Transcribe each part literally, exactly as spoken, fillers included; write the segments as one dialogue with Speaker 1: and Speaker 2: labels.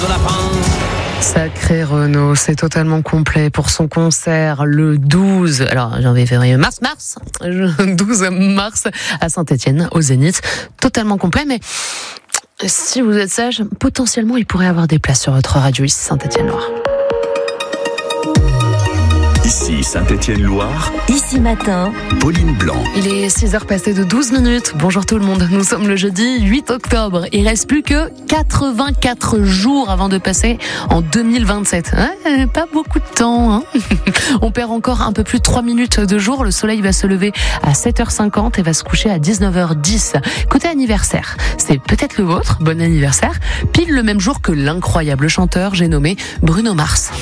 Speaker 1: Sacré Renaud, c'est totalement complet pour son concert le douze, alors janvier, février, mars, mars, douze mars à Saint-Étienne, au Zénith. Totalement complet, mais si vous êtes sage, potentiellement il pourrait y avoir des places sur votre radio ici Saint-Étienne-Loire.
Speaker 2: Ici Saint-Étienne-Loire.
Speaker 3: Ici matin,
Speaker 2: Pauline Blanc.
Speaker 1: Il est six heures passées de douze minutes. Bonjour tout le monde. Nous sommes le jeudi huit octobre. Il reste plus que quatre-vingt-quatre jours avant de passer en deux mille vingt-sept. Hein, pas beaucoup de temps. Hein. On perd encore un peu plus de trois minutes de jour. Le soleil va se lever à sept heures cinquante et va se coucher à dix-neuf heures dix. Côté anniversaire, c'est peut-être le vôtre. Bon anniversaire. Pile le même jour que l'incroyable chanteur, j'ai nommé Bruno Mars.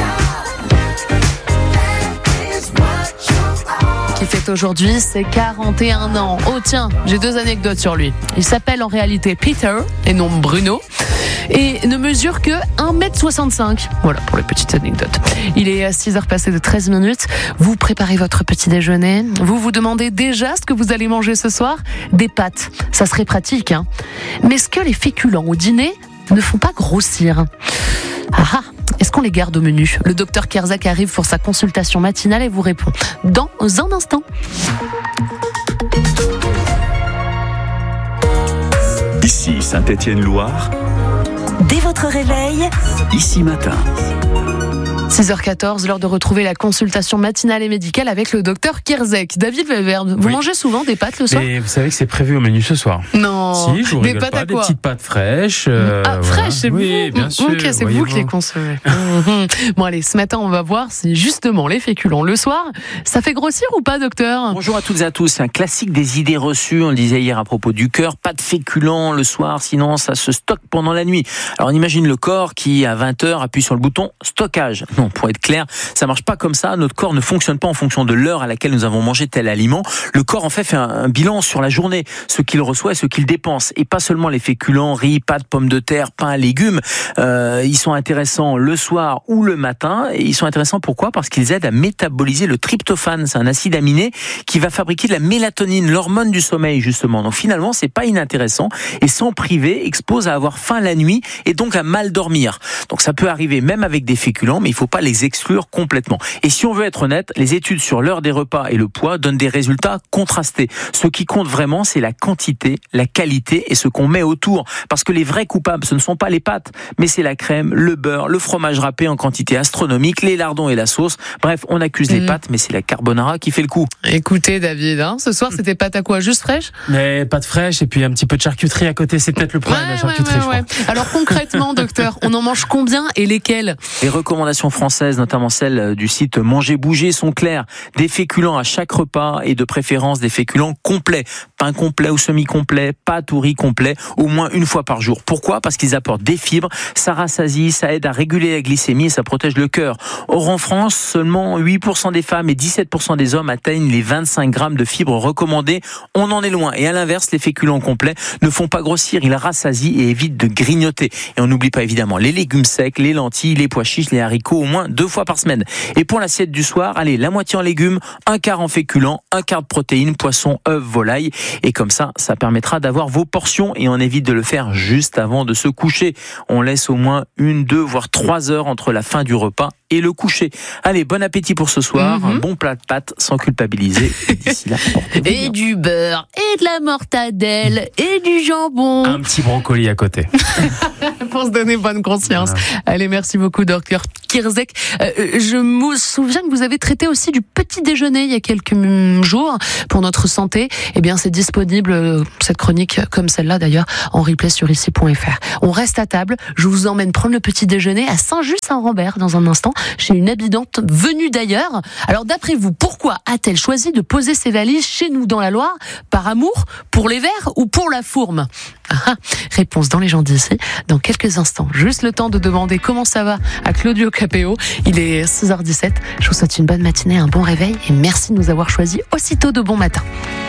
Speaker 1: Qui fête aujourd'hui ses quarante et un ans. Oh tiens, j'ai deux anecdotes sur lui. Il s'appelle en réalité Peter et non Bruno et ne mesure que un mètre soixante-cinq. Voilà pour les petites anecdotes. Il est à six heures passées de treize minutes. Vous préparez votre petit déjeuner. Vous vous demandez déjà ce que vous allez manger ce soir. Des pâtes, ça serait pratique, hein. Mais est-ce que les féculents au dîner ne font pas grossir ? Ah ah, est-ce qu'on les garde au menu ? Le docteur Kierzek arrive pour sa consultation matinale et vous répond dans un instant.
Speaker 2: Ici Saint-Étienne-Loire.
Speaker 3: dès votre réveil,
Speaker 2: Ici matin.
Speaker 1: six heures quatorze, l'heure de retrouver la consultation matinale et médicale avec le docteur Kierzek. David Valverde, vous
Speaker 4: Oui.
Speaker 1: mangez souvent des pâtes le soir ?
Speaker 4: Et vous savez que c'est prévu au menu ce soir.
Speaker 1: Non.
Speaker 4: Si, je vous
Speaker 1: des
Speaker 4: rigole
Speaker 1: pâtes
Speaker 4: pas,
Speaker 1: à
Speaker 4: des
Speaker 1: quoi ?
Speaker 4: petites pâtes fraîches. euh,
Speaker 1: Ah,
Speaker 4: voilà.
Speaker 1: fraîche, c'est
Speaker 4: oui,
Speaker 1: vous
Speaker 4: bien sûr.
Speaker 1: Ok, c'est vous qui les concevez. Mhm. Bon, allez, ce matin, on va voir si justement les féculents le soir, ça fait grossir ou pas, docteur ?
Speaker 5: Bonjour à toutes et à tous. C'est un classique des idées reçues. On le disait hier à propos du cœur. Pas de féculents le soir, sinon ça se stocke pendant la nuit. Alors on imagine le corps qui, à vingt heures, appuie sur le bouton stockage. Non, pour être clair, ça marche pas comme ça. Notre corps ne fonctionne pas en fonction de l'heure à laquelle nous avons mangé tel aliment. Le corps, en fait, fait un, un bilan sur la journée, ce qu'il reçoit et ce qu'il dépense. Et pas seulement les féculents, riz, pâtes, pommes de terre, pain, légumes. Euh, ils sont intéressants le soir ou le matin. Et ils sont intéressants pourquoi ? Parce qu'ils aident à métaboliser le tryptophane. C'est un acide aminé qui va fabriquer de la mélatonine, l'hormone du sommeil, justement. Donc finalement, c'est pas inintéressant. Et s'en priver expose à avoir faim la nuit et donc à mal dormir. Donc ça peut arriver même avec des féculents, mais il faut pas les exclure complètement. Et si on veut être honnête, les études sur l'heure des repas et le poids donnent des résultats contrastés. Ce qui compte vraiment, c'est la quantité, la qualité et ce qu'on met autour. Parce que les vrais coupables, ce ne sont pas les pâtes, mais c'est la crème, le beurre, le fromage râpé en quantité astronomique, les lardons et la sauce. Bref, on accuse mmh. les pâtes, mais c'est la carbonara qui fait le coup.
Speaker 1: Écoutez, David, hein, ce soir, c'était pâtes à quoi ? Juste fraîches ?
Speaker 4: Mais pâtes fraîches et puis un petit peu de charcuterie à côté. C'est peut-être le problème,
Speaker 1: Ouais,
Speaker 4: la charcuterie,
Speaker 1: ouais, ouais,
Speaker 4: je crois.
Speaker 1: ouais. Alors concrètement, docteur, on en mange combien et lesquels ?
Speaker 5: Les recommandations françaises, notamment celles du site Manger Bouger, sont claires. Des féculents à chaque repas et de préférence des féculents complets. Pain complet ou semi-complet, pâtes ou riz complet, au moins une fois par jour. Pourquoi ? Parce qu'ils apportent des fibres, ça rassasie, ça aide à réguler la glycémie et ça protège le cœur. Or en France, seulement huit pour cent des femmes et dix-sept pour cent des hommes atteignent les vingt-cinq grammes de fibres recommandées. On en est loin. Et à l'inverse, les féculents complets ne font pas grossir, ils rassasient et évitent de grignoter. Et on n'oublie pas évidemment les légumes secs, les lentilles, les pois chiches, les haricots au moins deux fois par semaine. Et pour l'assiette du soir, allez, la moitié en légumes, un quart en féculents, un quart de protéines, poisson, œufs, volaille. Et comme ça, ça permettra d'avoir vos portions et on évite de le faire juste avant de se coucher. On laisse au moins une, deux, voire trois heures entre la fin du repas et le coucher. Allez, bon appétit pour ce soir. Mm-hmm. Un bon plat de pâtes sans culpabiliser. Et d'ici là, portez-vous
Speaker 1: Et
Speaker 5: bien.
Speaker 1: du beurre, et de la mortadelle, et du jambon.
Speaker 4: Un petit brocoli à côté.
Speaker 1: Pour se donner bonne conscience.
Speaker 4: Voilà.
Speaker 1: Allez, merci beaucoup, docteur Kierzek. Euh, je me souviens que vous avez traité aussi du petit déjeuner il y a quelques jours pour notre santé. Eh bien, c'est disponible, cette chronique, comme celle-là d'ailleurs, en replay sur ici point f r. On reste à table. Je vous emmène prendre le petit déjeuner à Saint-Just-Saint-Rambert dans un instant, chez une habitante venue d'ailleurs. Alors, d'après vous, pourquoi a-t-elle choisi de poser ses valises chez nous dans la Loire ? Par amour, pour les vers ou pour la fourme ? Ah, réponse dans les gens d'ici, dans quelques instants. Juste le temps de demander comment ça va à Claudio Capéo. Il est six heures dix-sept. Je vous souhaite une bonne matinée, un bon réveil et merci de nous avoir choisis aussitôt de bon matin.